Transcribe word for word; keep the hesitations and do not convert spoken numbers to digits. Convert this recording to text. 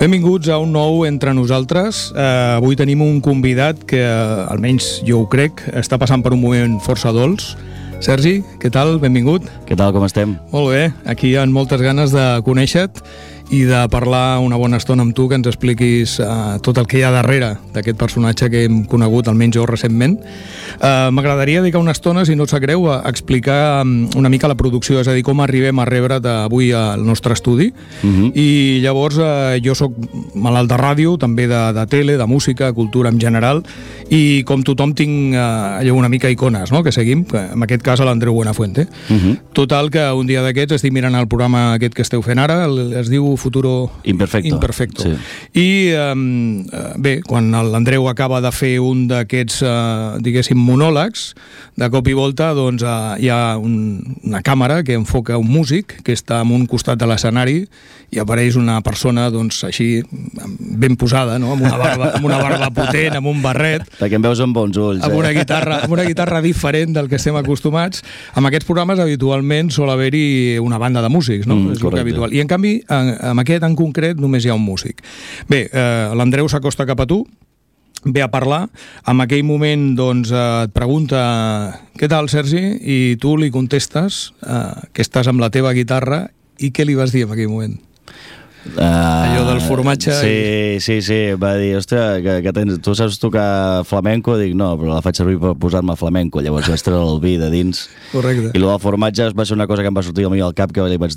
Benvinguts a un nou Entre Nosaltres. Uh, avui tenim un convidat que, uh, almenys jo ho crec, està passant per un moment força dolç. Sergi, què tal? Benvingut. Què tal, com estem? Molt bé, aquí hi ha moltes ganes de conèixer-te i de parlar una bona estona amb tu, que ens expliquis uh, tot el que hi ha darrere d'aquest personatge que hem conegut, almenys jo recentment. Uh, M'agradaria dedicar una estona, si no et sap greu, a explicar um, una mica la producció, és a dir, com arribem a rebre't avui al nostre estudi. Uh-huh. I llavors uh, jo sóc malalt de ràdio, també de, de tele, de música, cultura en general, i com tothom tinc uh, allò una mica icones, no?, que seguim, que en aquest cas a l'Andreu Buenafuente. Uh-huh. Total, que un dia d'aquests estic mirant el programa aquest que esteu fent ara, el, es diu Futuro Imperfecto. Imperfecto. Sí. I, um, bé, quan l'Andreu acaba de fer un d'aquests, uh, diguéssim, monòlegs, de cop i volta, doncs, uh, hi ha un, una càmera que enfoca un músic que està en un costat de l'escenari i apareix una persona, doncs, així, ben posada, no?, amb una barba, amb una barba potent, amb un barret. Perquè em veus amb bons ulls, eh? Amb una guitarra, amb una guitarra diferent del que estem acostumats. En aquests programes, habitualment, sol haver-hi una banda de músics, no? Mm, és el que habitual. I, en canvi, en, en aquest en concret, només hi ha un músic. Bé, eh, l'Andreu s'acosta cap a tu, ve a parlar, en aquell moment doncs, eh, et pregunta què tal, Sergi? I tu li contestes eh, que estàs amb la teva guitarra i què li vas dir en aquell moment? Uh, allò del formatge. Sí, i... sí, sí, va dir, ostres, que, que tens, tu saps tocar flamenco? Dic, no, però la faig servir per posar-me flamenco. Llavors vaig treure el vi de dins. Correcte. I el del formatge va ser una cosa que em va sortir al mig al cap, que li vaig